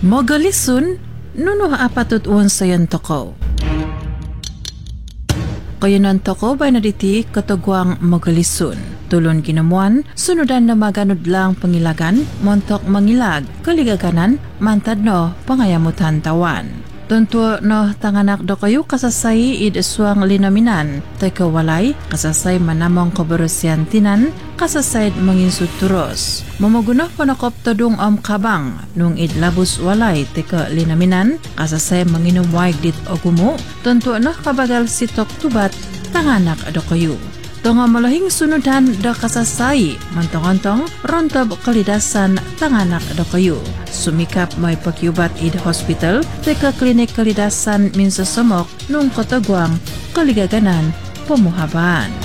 Mogalisun, nuno apatut uwan sayan toko. Kayanan toko bay naditi katagwang mogalisun. Tulon ginamuan, sunudan na maganod lang pangilagan, montok mangilag, kaligaganan, mantad no, pangayamutan tawan. Tuntua no tanganak do kayo kasasay id suang linaminan, teka walay, kasasay manamong kabarusyan tinan, kasasay mangin suturos. Mamagunah panakop tadung kabang, nung id labus walay, teka linaminan, kasasay manginom waig dit ogumo, tuntua no kabagal sitok tubat, tanganak do kayo. Tunga malahing sunudan da kasasay, mantong-antong, rontob kalidasan tanganak da kayo. Sumikap may pakyubat id hospital, teka klinik kalidasan minsa samok nung katagwang kaligaganan pamuhaban.